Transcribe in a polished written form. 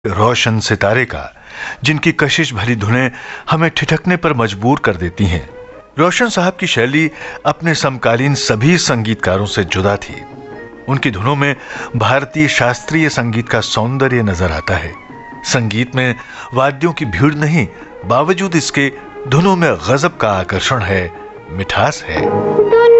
रोशन सितारे का, जिनकी कशिश भरी धुनें हमें ठिठकने पर मजबूर कर देती हैं। रोशन साहब की शैली अपने समकालीन सभी संगीतकारों से जुदा थी। उनकी धुनों में भारतीय शास्त्रीय संगीत का सौंदर्य नजर आता है। संगीत में वाद्यों की भीड़ नहीं, बावजूद इसके धुनों में गजब का आकर्षण है, मिठास है।